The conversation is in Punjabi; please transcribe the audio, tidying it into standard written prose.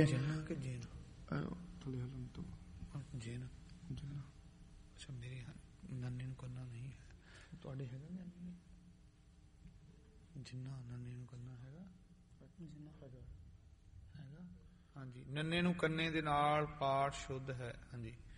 ਜਿੰਨਾ ਕਿ ਜੀਨ ਥਲੇ ਹਲਣ ਤੋਂ ਜੀਨ ਜਿੰਨਾ। ਅੱਛਾ ਮੇਰੇ ਨਾਨੀ ਨੂੰ ਕਰਨਾ ਨਹੀਂ ਹੈ, ਤੁਹਾਡੇ ਹੈਗਾ ਨਾਨੀ ਜਿੰਨਾ ਨਾਨੀ ਨੂੰ ਕਰਨਾ ਹੈਗਾ, ਜਿੰਨਾ ਹੈਗਾ ਹਾਂਜੀ। ਨੰਨੇ ਨੂੰ ਕੰਨੇ ਦੇ ਨਾਲ ਪਾਠ ਸ਼ੁੱਧ ਹੈ। ਹਾਂਜੀ